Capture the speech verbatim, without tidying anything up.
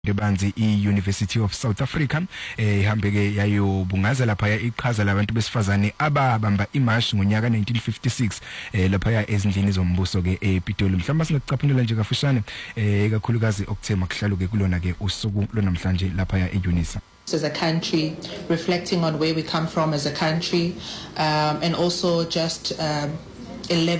Ngebanzi i-University of South Africa eh ihambeke yayobungaza lapha iqhaza labantu besifazane ababamba imarch ngonyaka nineteen fifty-six eh lapha ezindlini zombuso ke ePitoli. Mhlawumbe singacaphunela nje kafushane eh kakhulukazi okuthema kuhlaluke kulona ke usuku lonamhlanje lapha eUNISA. As a country, reflecting on where we come from as a country, um, and also just um, eleven